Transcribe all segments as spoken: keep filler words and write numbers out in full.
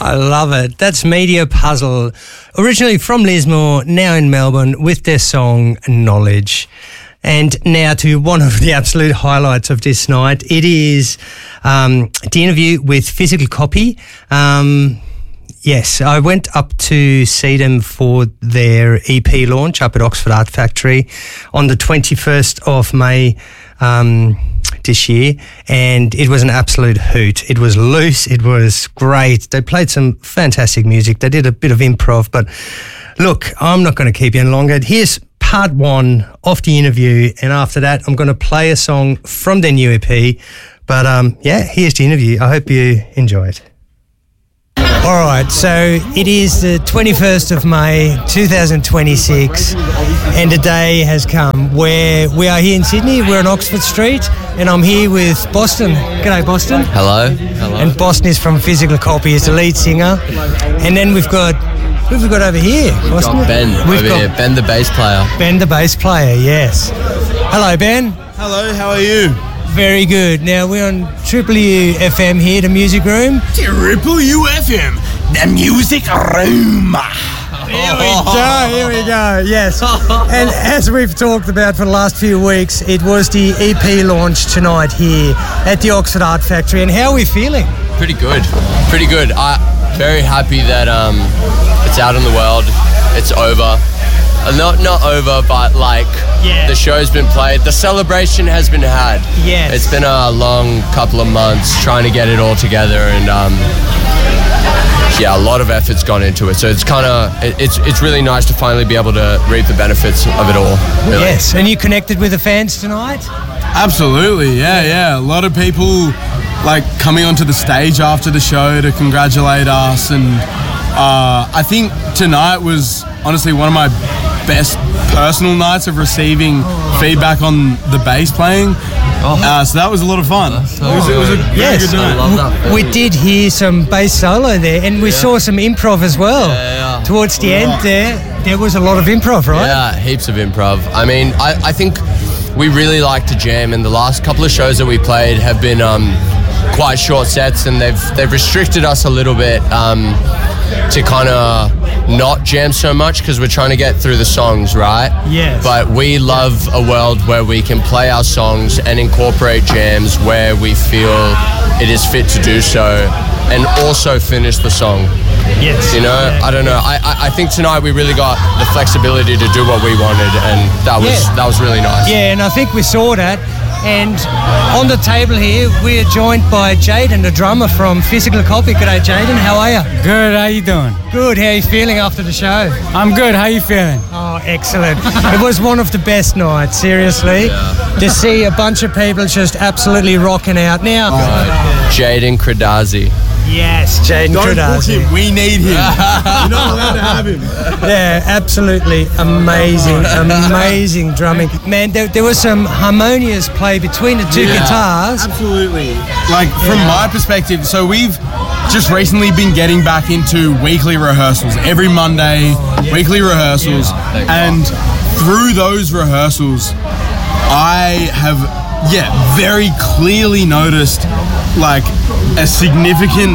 I love it. That's Media Puzzle, originally from Lismore, now in Melbourne, with their song Knowledge. And now to one of the absolute highlights of this night. It is um, the interview with Physical Copy. Um, yes, I went up to see them for their E P launch up at Oxford Art Factory on the twenty-first of May um, this year, and it was an absolute hoot. It was loose. It was great. They played some fantastic music. They did a bit of improv, but look, I'm not going to keep you any longer. Here's part one of the interview, and after that I'm going to play a song from their new E P. But um, yeah, here's the interview. I hope you enjoy it. All right, so it is the twenty-first of May two thousand twenty-six, and the day has come where we are here in Sydney. We're on Oxford Street, and I'm here with Boston. G'day, Boston. Hello. Hello. And Boston is from Physical Copy, is the lead singer. And then we've got, who have we got over here? We've Boston? got Ben We've over got here. Ben, the bass player. Ben, the bass player, yes. Hello, Ben. Hello, how are you? Very good. Now, we're on Triple U F M here, the music room. Triple U F M, the music room. Here we go, here we go, yes. And as we've talked about for the last few weeks, it was the E P launch tonight here at the Oxford Art Factory. And how are we feeling? Pretty good. Pretty good. I'm very happy that um, it's out in the world. It's over. Uh, Not not over, but like Yeah. the show's been played. The celebration has been had. Yes. It's been a long couple of months trying to get it all together, and um, yeah, a lot of effort's gone into it. So it's kind of it, it's it's really nice to finally be able to reap the benefits of it all. Really. Yes, and you connected with the fans tonight? Absolutely, yeah, yeah. A lot of people like coming onto the stage after the show to congratulate us, and uh, I think tonight was honestly one of my best personal nights of receiving feedback on the bass playing. Uh, so that was a lot of fun. It was, it was a very Yes. good night. I love that. We did hear some bass solo there, and we Yeah. saw some improv as well. Yeah, yeah. Towards the end there, there was a lot of improv, right? Yeah, heaps of improv. I mean, I, I think we really like to jam, and the last couple of shows that we played have been um, quite short sets, and they've they've restricted us a little bit um, to kind of not jam so much because we're trying to get through the songs, right? Yes. But we love a world where we can play our songs and incorporate jams where we feel it is fit to do so, and also finish the song. Yes. You know, I don't know. I, I I think tonight we really got the flexibility to do what we wanted, and that was Yeah. that was really nice. Yeah, and I think we saw that. And on the table here, we're joined by Jaden, the drummer from Physical Copy. G'day, Jaden. How are you? Good, how you doing? Good. How are you feeling after the show? I'm good, how you feeling? Oh, excellent. It was one of the best nights, seriously. To see a bunch of people just absolutely rocking out. Now, Jaden Cradazi. yes, Jaden Don't book Cradazi. him. We need him. You're not allowed to have him. Yeah, absolutely amazing, amazing drumming. Man, there, there was some harmonious play between the two Yeah. guitars. Absolutely. Like, from my perspective, so we've just recently been getting back into weekly rehearsals. Every Monday, weekly rehearsals. And through those rehearsals, I have, yeah, very clearly noticed, like, a significant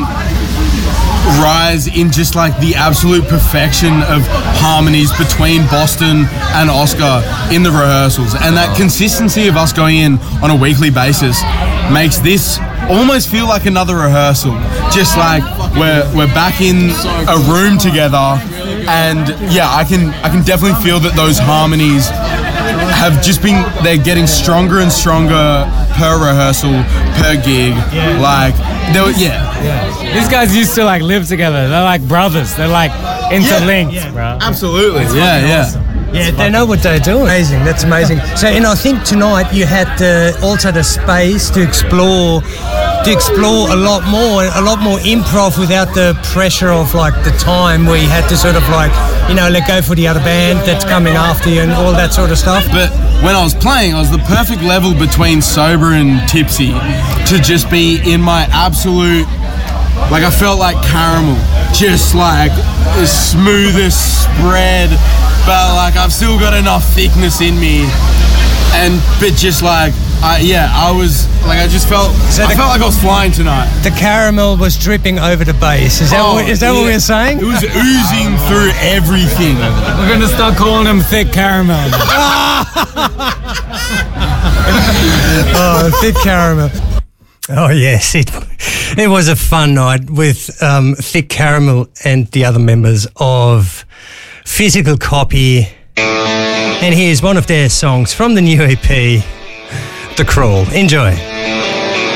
rise in just like the absolute perfection of harmonies between Boston and Oscar in the rehearsals, and that consistency of us going in on a weekly basis makes this almost feel like another rehearsal, just like we're we're back in a room together. And yeah, I can I can definitely feel that those harmonies have just been, they're getting stronger and stronger per rehearsal, per gig. Like, they were, yeah. These guys used to like live together. They're like brothers. They're like interlinked, Yeah. bro. Absolutely. Yeah, yeah. Yeah, they know what they're doing. Amazing, that's amazing. So, and I think tonight you had the, also the space to explore, to explore a lot more, a lot more improv without the pressure of like the time where you had to sort of like, you know, let go for the other band that's coming after you and all that sort of stuff. But when I was playing, I was the perfect level between sober and tipsy to just be in my absolute, like I felt like caramel, just like the smoothest spread, but like I've still got enough thickness in me, and but just like Uh, yeah, I was like, I just felt, So I the- felt like I was flying tonight. The caramel was dripping over the bass. Is that, Oh, what, is that what yeah. we're saying? It was oozing through everything. We're gonna start calling him thick caramel. Oh, thick caramel. Oh, yes. It, it was a fun night with um, Thick Caramel and the other members of Physical Copy. And here's one of their songs from the new E P, The Crawl. Enjoy.